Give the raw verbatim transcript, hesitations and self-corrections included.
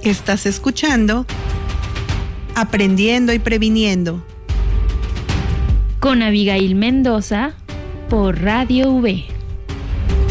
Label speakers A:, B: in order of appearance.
A: Estás escuchando Aprendiendo y Previniendo
B: con Abigail Mendoza por Radio V.